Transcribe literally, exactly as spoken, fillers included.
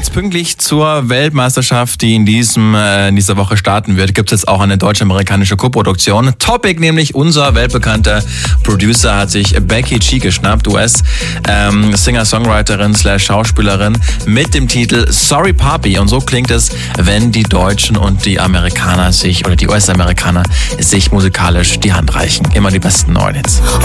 jetzt pünktlich zur Weltmeisterschaft, die in diesem äh, in dieser Woche starten wird, gibt es jetzt auch eine deutsch-amerikanische Koproduktion. Topic, nämlich unser weltbekannter Producer, hat sich Becky G geschnappt, U S ähm, Singer-Songwriterin slash Schauspielerin, mit dem Titel Sorry Papi. Und so klingt es, wenn die Deutschen und die Amerikaner sich, oder die U S-Amerikaner, sich musikalisch die Hand reichen. Immer die besten neuen Hits.